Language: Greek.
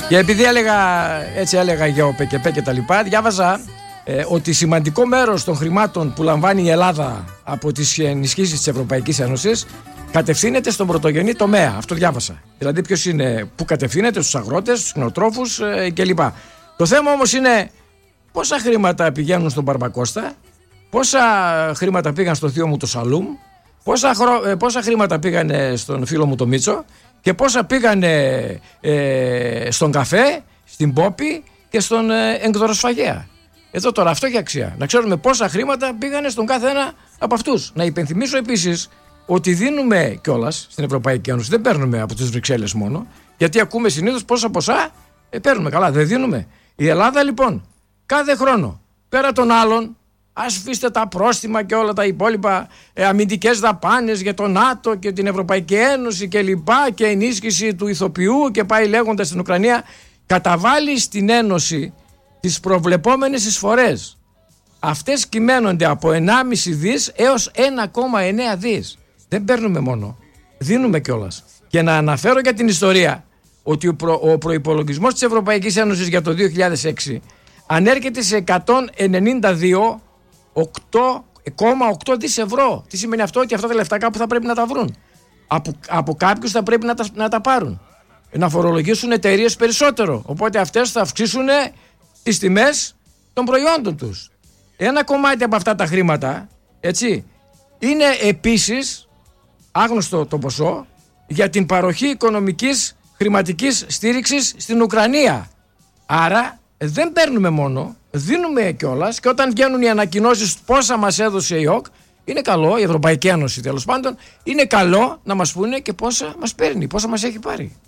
Και επειδή έλεγα για ΟΠΕΚΕΠΕ και τα λοιπά, διάβαζα ότι σημαντικό μέρος των χρημάτων που λαμβάνει η Ελλάδα από τις ενισχύσεις της Ευρωπαϊκής Ένωσης κατευθύνεται στον πρωτογενή τομέα. Αυτό διάβασα. Δηλαδή πού κατευθύνεται, στους αγρότες, στους κτηνοτρόφους κλπ. Το θέμα όμως είναι πόσα χρήματα πηγαίνουν στον Μπαρμπακώστα, πόσα χρήματα πήγαν στο θείο μου το Σαλούμ, πόσα χρήματα πήγανε στον φίλο μου το Μίτσο και πόσα πήγανε στον καφέ, στην Πόπη και στον εκδοροσφαγέα. Εδώ τώρα αυτό έχει αξία. Να ξέρουμε πόσα χρήματα πήγανε στον κάθε ένα από αυτούς. Να υπενθυμίσω επίσης ότι δίνουμε κιόλας στην Ευρωπαϊκή Ένωση. Δεν παίρνουμε από τις Βρυξέλλες μόνο, γιατί ακούμε συνήθως πόσα ποσά παίρνουμε. Καλά, δεν δίνουμε. Η Ελλάδα λοιπόν κάθε χρόνο πέρα των άλλων, ας αφήστε τα πρόστιμα και όλα τα υπόλοιπα αμυντικές δαπάνες για το ΝΑΤΟ και την Ευρωπαϊκή Ένωση και λοιπά και ενίσχυση του ηθοποιού και πάει λέγοντας στην Ουκρανία, καταβάλει στην Ένωση τις προβλεπόμενες εισφορές. Αυτές κυμαίνονται από 1,5 δις έως 1,9 δις. Δεν παίρνουμε μόνο, δίνουμε κιόλας. Και να αναφέρω για την ιστορία ότι ο προϋπολογισμός της Ευρωπαϊκής Ένωσης για το 2006 ανέρχεται σε 192,8 δις ευρώ. Τι σημαίνει αυτό? Ότι αυτά τα λεφτά κάπου θα πρέπει να τα βρουν. Από κάποιους θα πρέπει να τα πάρουν. Να φορολογήσουν εταιρείες περισσότερο. Οπότε αυτές θα αυξήσουν τις τιμές των προϊόντων τους. Ένα κομμάτι από αυτά τα χρήματα, έτσι, είναι επίσης άγνωστο το ποσό για την παροχή οικονομικής χρηματικής στήριξης στην Ουκρανία. Άρα δεν παίρνουμε μόνο, δίνουμε κιόλας, και όταν βγαίνουν οι ανακοινώσεις πόσα μας έδωσε η ΟΚ, είναι καλό, η Ευρωπαϊκή Ένωση τέλος πάντων, είναι καλό να μας πούνε και πόσα μας παίρνει, πόσα μας έχει πάρει.